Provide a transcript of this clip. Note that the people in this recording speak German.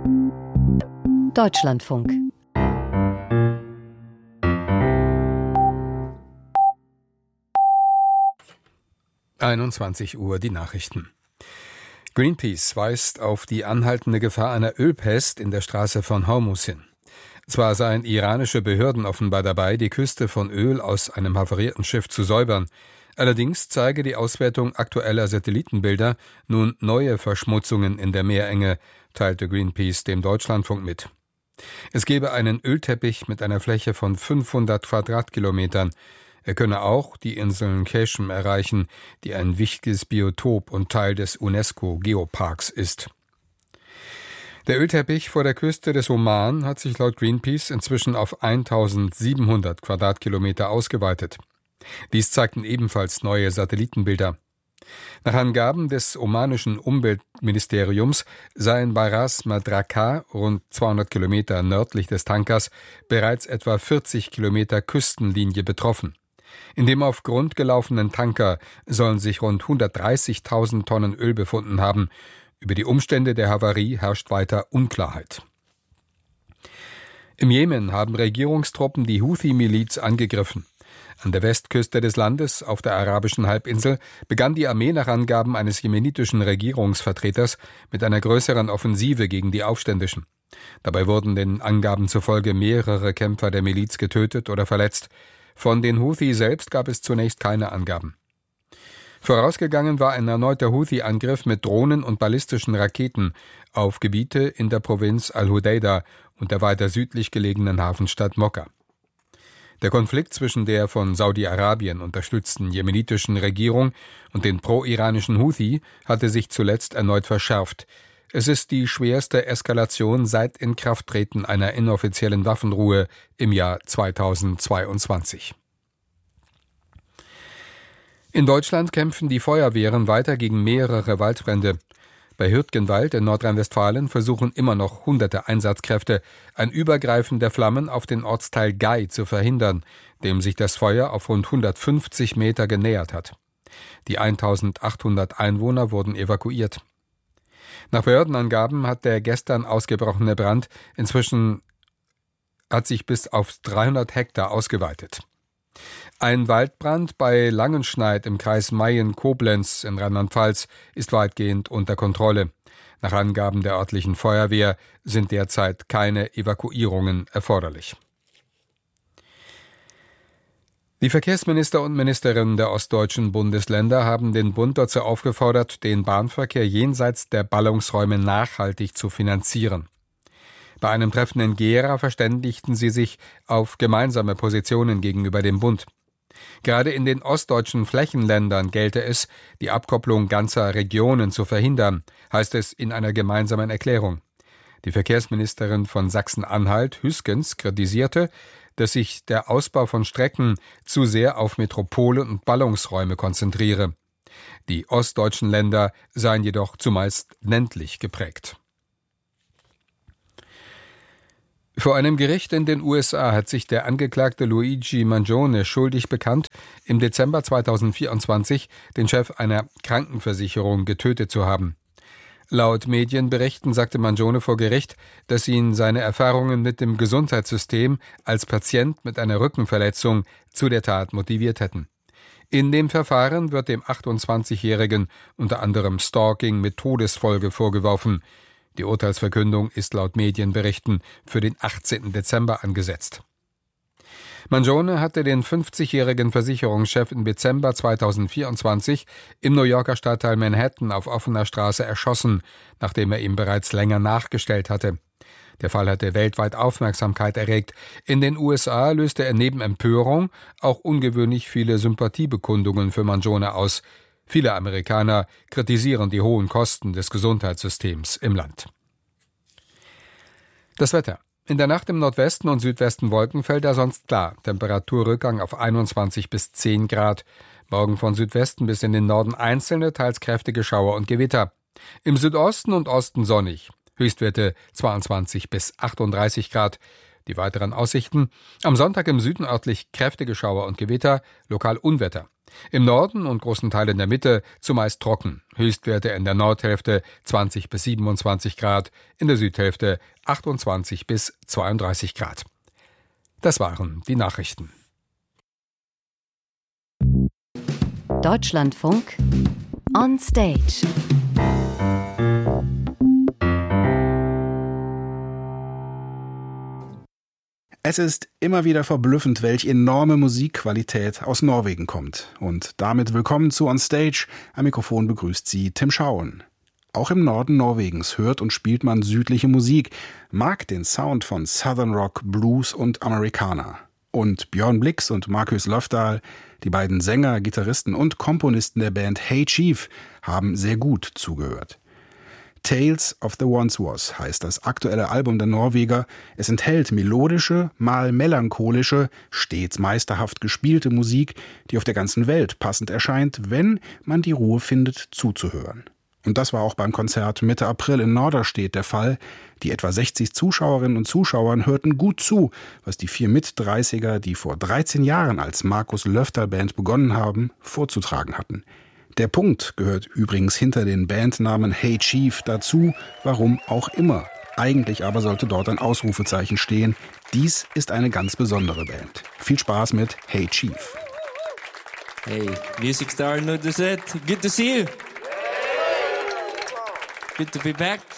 Deutschlandfunk. Uhr die Nachrichten. Greenpeace weist auf die anhaltende Gefahr einer Ölpest in der Straße von Hormuz hin. Zwar seien iranische Behörden offenbar dabei, die Küste von Öl aus einem havarierten Schiff zu säubern, allerdings zeige die Auswertung aktueller Satellitenbilder nun neue Verschmutzungen in der Meerenge, teilte Greenpeace dem Deutschlandfunk mit. Es gebe einen Ölteppich mit einer Fläche von 500 Quadratkilometern. Er könne auch die Inseln Keshem erreichen, die ein wichtiges Biotop und Teil des UNESCO-Geoparks ist. Der Ölteppich vor der Küste des Oman hat sich laut Greenpeace inzwischen auf 1700 Quadratkilometer ausgeweitet. Dies zeigten ebenfalls neue Satellitenbilder. Nach Angaben des omanischen Umweltministeriums seien bei Ras Madraka, rund 200 Kilometer nördlich des Tankers, bereits etwa 40 Kilometer Küstenlinie betroffen. In dem auf Grund gelaufenen Tanker sollen sich rund 130.000 Tonnen Öl befunden haben. Über die Umstände der Havarie herrscht weiter Unklarheit. Im Jemen haben Regierungstruppen die Houthi-Miliz angegriffen. An der Westküste des Landes, auf der arabischen Halbinsel, begann die Armee nach Angaben eines jemenitischen Regierungsvertreters mit einer größeren Offensive gegen die Aufständischen. Dabei wurden den Angaben zufolge mehrere Kämpfer der Miliz getötet oder verletzt. Von den Houthi selbst gab es zunächst keine Angaben. Vorausgegangen war ein erneuter Houthi-Angriff mit Drohnen und ballistischen Raketen auf Gebiete in der Provinz Al-Hudaida und der weiter südlich gelegenen Hafenstadt Mokka. Der Konflikt zwischen der von Saudi-Arabien unterstützten jemenitischen Regierung und den pro-iranischen Houthi hatte sich zuletzt erneut verschärft. Es ist die schwerste Eskalation seit Inkrafttreten einer inoffiziellen Waffenruhe im Jahr 2022. In Deutschland kämpfen die Feuerwehren weiter gegen mehrere Waldbrände. Bei Hürtgenwald in Nordrhein-Westfalen versuchen immer noch hunderte Einsatzkräfte, ein Übergreifen der Flammen auf den Ortsteil Gay zu verhindern, dem sich das Feuer auf rund 150 Meter genähert hat. Die 1800 Einwohner wurden evakuiert. Nach Behördenangaben hat der gestern ausgebrochene Brand hat sich bis auf 300 Hektar ausgeweitet. Ein Waldbrand bei Langenschneid im Kreis Mayen-Koblenz in Rheinland-Pfalz ist weitgehend unter Kontrolle. Nach Angaben der örtlichen Feuerwehr sind derzeit keine Evakuierungen erforderlich. Die Verkehrsminister und Ministerinnen der ostdeutschen Bundesländer haben den Bund dazu aufgefordert, den Bahnverkehr jenseits der Ballungsräume nachhaltig zu finanzieren. Bei einem Treffen in Gera verständigten sie sich auf gemeinsame Positionen gegenüber dem Bund. Gerade in den ostdeutschen Flächenländern gelte es, die Abkopplung ganzer Regionen zu verhindern, heißt es in einer gemeinsamen Erklärung. Die Verkehrsministerin von Sachsen-Anhalt, Hüskens, kritisierte, dass sich der Ausbau von Strecken zu sehr auf Metropole und Ballungsräume konzentriere. Die ostdeutschen Länder seien jedoch zumeist ländlich geprägt. Vor einem Gericht in den USA hat sich der Angeklagte Luigi Mangione schuldig bekannt, im Dezember 2024 den Chef einer Krankenversicherung getötet zu haben. Laut Medienberichten sagte Mangione vor Gericht, dass ihn seine Erfahrungen mit dem Gesundheitssystem als Patient mit einer Rückenverletzung zu der Tat motiviert hätten. In dem Verfahren wird dem 28-Jährigen unter anderem Stalking mit Todesfolge vorgeworfen. Die Urteilsverkündung ist laut Medienberichten für den 18. Dezember angesetzt. Mangione hatte den 50-jährigen Versicherungschef im Dezember 2024 im New Yorker Stadtteil Manhattan auf offener Straße erschossen, nachdem er ihm bereits länger nachgestellt hatte. Der Fall hatte weltweit Aufmerksamkeit erregt. In den USA löste er neben Empörung auch ungewöhnlich viele Sympathiebekundungen für Mangione aus. Viele Amerikaner kritisieren die hohen Kosten des Gesundheitssystems im Land. Das Wetter. In der Nacht im Nordwesten und Südwesten Wolkenfelder, sonst klar. Temperaturrückgang auf 21 bis 10 Grad. Morgen von Südwesten bis in den Norden einzelne, teils kräftige Schauer und Gewitter. Im Südosten und Osten sonnig. Höchstwerte 22 bis 38 Grad. Die weiteren Aussichten: am Sonntag im Süden örtlich kräftige Schauer und Gewitter, lokal Unwetter. Im Norden und großen Teilen der Mitte zumeist trocken. Höchstwerte in der Nordhälfte 20 bis 27 Grad, in der Südhälfte 28 bis 32 Grad. Das waren die Nachrichten. Deutschlandfunk on Stage. Es ist immer wieder verblüffend, welch enorme Musikqualität aus Norwegen kommt. Und damit willkommen zu On Stage. Am Mikrofon begrüßt Sie Tim Schauen. Auch im Norden Norwegens hört und spielt man südliche Musik, mag den Sound von Southern Rock, Blues und Americana. Und Björn Blix und Markus Löfdahl, die beiden Sänger, Gitarristen und Komponisten der Band Hey Chief, haben sehr gut zugehört. Tales of the Once Was heißt das aktuelle Album der Norweger. Es enthält melodische, mal melancholische, stets meisterhaft gespielte Musik, die auf der ganzen Welt passend erscheint, wenn man die Ruhe findet, zuzuhören. Und das war auch beim Konzert Mitte April in Norderstedt der Fall. Die etwa 60 Zuschauerinnen und Zuschauer hörten gut zu, was die 4 Mit-30er, die vor 13 Jahren als Markus Löfdahl Band begonnen haben, vorzutragen hatten. Der Punkt gehört übrigens hinter den Bandnamen Hey Chief dazu, warum auch immer. Eigentlich aber sollte dort ein Ausrufezeichen stehen. Dies ist eine ganz besondere Band. Viel Spaß mit Hey Chief. Hey, Music Star Norderstedt, good to see you. Good to be back.